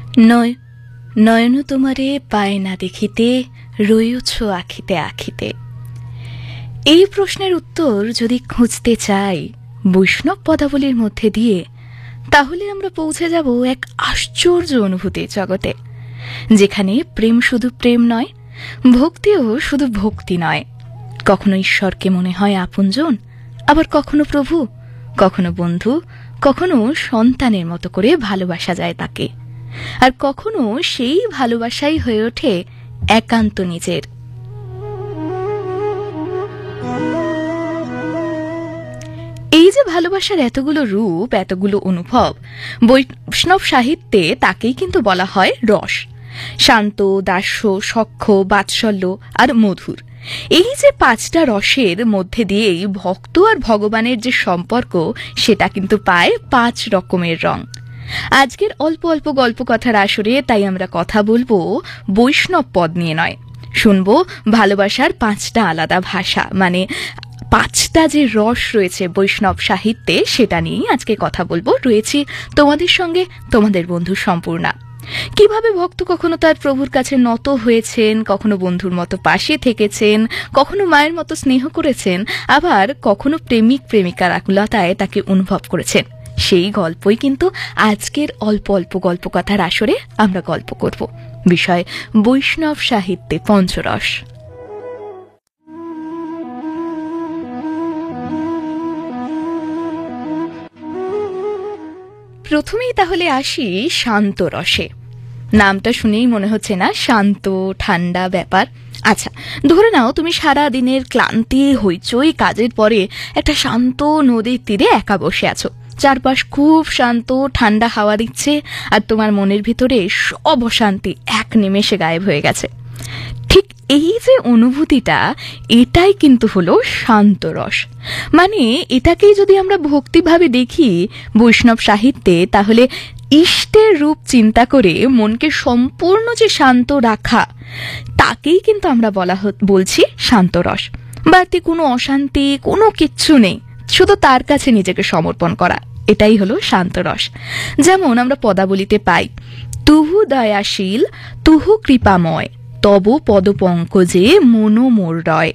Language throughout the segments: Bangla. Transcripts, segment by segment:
নয় নয়ন তোমারে পায় না দেখিতে, রয়েছ আখিতে আখিতে। এই প্রশ্নের উত্তর যদি খুঁজতে চাই বৈষ্ণব পদাবলীর মধ্যে দিয়ে, তাহলে আমরা পৌঁছে যাব এক আশ্চর্য অনুভূতির জগতে, যেখানে প্রেম শুধু প্রেম নয়, ভক্তিও শুধু ভক্তি নয়। কখনো ঈশ্বরকে মনে হয় আপনজন, আবার কখনো প্রভু, কখনো বন্ধু, কখনো সন্তানের মতো করে ভালোবাসা যায় তাকে, আর কখনো সেই ভালোবাসাই হয়ে ওঠে একান্ত নিজের। এই যে ভালোবাসার এতগুলো রূপ, এতগুলো অনুভব, বৈষ্ণব সাহিত্যে তাকেই কিন্তু বলা হয় রস। শান্ত, দাস্য, সখ্য, বাৎসল্য আর মধুর, এই যে পাঁচটা রসের মধ্যে দিয়েই ভক্ত আর ভগবানের যে সম্পর্ক, সেটা কিন্তু পায় 5 রকমের রং। আজকের অল্প অল্প গল্প কথার আসরে তাই আমরা কথা বলবো বৈষ্ণব পদ নিয়ে নয়, শুনবো ভালোবাসার 5টা আলাদা ভাষা, মানে 5টা যে রস রয়েছে বৈষ্ণব সাহিত্যে, সেটা নিয়েই আজকে কথা বলবো। রয়েছি তোমাদের সঙ্গে, তোমাদের বন্ধু সম্পূর্ণা। কিভাবে ভক্ত কখনো তার প্রভুর কাছে নত হয়েছেন, কখনো বন্ধুর মতো পাশে থেকেছেন, কখনো মায়ের মতো স্নেহ করেছেন, আবার কখনো প্রেমিক প্রেমিকার আকুলতায় তাকে অনুভব করেছেন, সেই গল্পই কিন্তু আজকের অল্প অল্প গল্প কথার আসরে আমরা গল্প করব। বিষয় বৈষ্ণব সাহিত্যে পঞ্চরস। প্রথমেই তাহলে আসি শান্ত রসে। নামটা শুনেই মনে হচ্ছে না শান্ত ঠান্ডা ব্যাপার? আচ্ছা, ধরে নাও তুমি সারা দিনের ক্লান্তি, হইচই কাজের পরে একটা শান্ত নদীর তীরে একা বসে আছো। চারপাশ খুব শান্ত, ঠান্ডা হাওয়া দিচ্ছে, আর তোমার মনের ভিতরে সব অশান্তি এক নিমেষে গায়েব হয়ে গেছে। ঠিক এই যে অনুভূতিটা, এটাই কিন্তু হলো শান্ত রস। মানে এটাকেই যদি আমরা ভক্তিভাবে দেখি বৈষ্ণব সাহিত্যে, তাহলে ইষ্টের রূপ চিন্তা করে মনকে সম্পূর্ণ যে শান্ত রাখা, তাকেই কিন্তু আমরা বলছি শান্ত রস। বাড়তি কোনো অশান্তি, কোনো কিচ্ছু নেই, শুধু তার কাছে নিজেকে সমর্পণ করা, এটাই হলো শান্ত রস। যেমন আমরা পদাবলিতে পাই, তুহু দয়াশীল, তুহু কৃপাময়, তব পদপঙ্কজে মনো মোর রয়।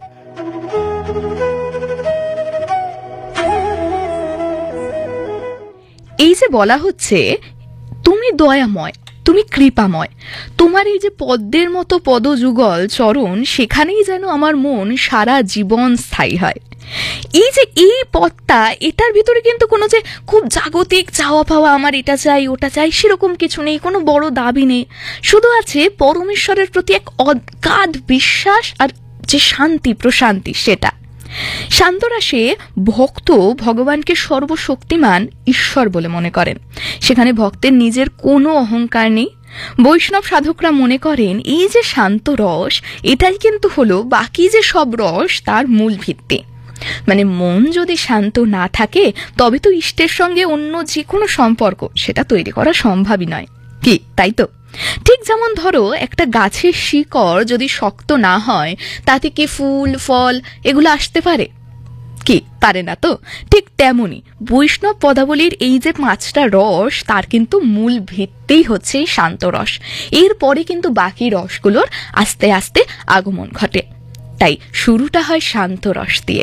এই যে বলা হচ্ছে তুমি দয়াময়, তুমি কৃপাময়, তোমার এই যে পদ্মের মতো পদযুগল চরণ, সেখানেই যেন আমার মন সারা জীবন স্থায়ী হয়। এই যে এই পথটা, এটার ভিতরে কিন্তু কোনো যে খুব জাগতিক চাওয়া পাওয়া, আমার এটা চাই ওটা চাই, সেরকম কিছু নেই, কোনো বড় দাবি নেই। শুধু আছে পরমেশ্বরের প্রতি এক অগাধ বিশ্বাস আর যে শান্তি প্রশান্তি, সেটা। শান্তরাসে ভক্ত ভগবানকে সর্বশক্তিমান ঈশ্বর বলে মনে করেন। সেখানে ভক্তের নিজের কোনো অহংকার নেই। বৈষ্ণব সাধকরা মনে করেন এই যে শান্ত রস, এটাই কিন্তু হলো বাকি যে সব রস তার মূল ভিত্তি। মানে মন যদি শান্ত না থাকে, তবে তো ইষ্টের সঙ্গে অন্য যে কোনো সম্পর্ক সেটা তৈরি করা সম্ভবই নয়, কি তাই তো? ঠিক যেমন ধরো একটা গাছের শিকড় যদি শক্ত না হয়, তাতে কি ফুল ফল এগুলো আসতে পারে? কি পারে না তো? ঠিক তেমনি বৈষ্ণব পদাবলীর এই যে 5টা রস, তার কিন্তু মূল ভিত্তিই হচ্ছে এই শান্ত রস। এরপরে কিন্তু বাকি রসগুলোর আস্তে আস্তে আগমন ঘটে। তাই শুরুটা হয় শান্ত রস দিয়ে।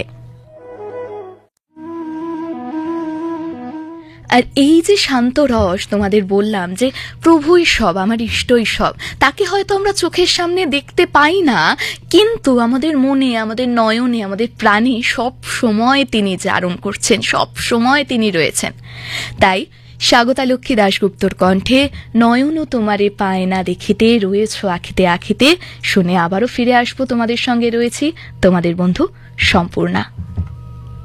আর এই যে শান্ত রস, তোমাদের বললাম যে প্রভুই সব, আমার ইষ্টই সব। তাকে হয়তো আমরা চোখের সামনে দেখতে পাই না, কিন্তু আমাদের মনে, আমাদের নয়নে, আমাদের প্রাণে সব সময় তিনি জারণ করছেন, সব সময় তিনি রয়েছেন। তাই স্বাগতা লক্ষ্মী দাশগুপ্তর কণ্ঠে নয়নও তোমারে পায় না দেখিতে, রয়েছ আখিতে আখিতে শুনে আবারও ফিরে আসবো। তোমাদের সঙ্গে রয়েছি তোমাদের বন্ধু সম্পূর্ণা।